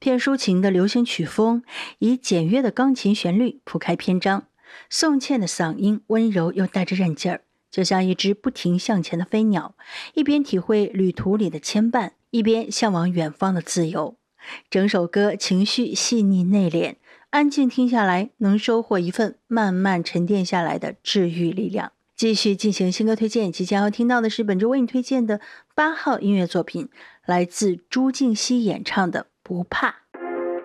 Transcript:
偏抒情的流行曲风，以简约的钢琴旋律铺开篇章。宋茜的嗓音温柔又带着韧劲儿，就像一只不停向前的飞鸟，一边体会旅途里的牵绊，一边向往远方的自由。整首歌情绪细腻内敛，安静听下来能收获一份慢慢沉淀下来的治愈力量。继续进行新歌推荐，即将要听到的是本周为你推荐的8号音乐作品，来自朱婧汐演唱的《不怕》。